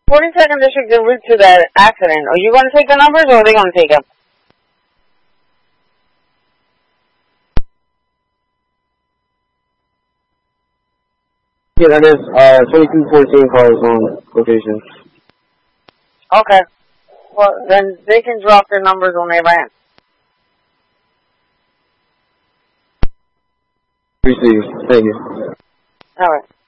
42nd District en route to that accident. Are you going to take the numbers or are they going to take them? Yeah, that is 2214 cars on location. Okay. Well, then they can drop their numbers on their van. Received. Thank you. All right.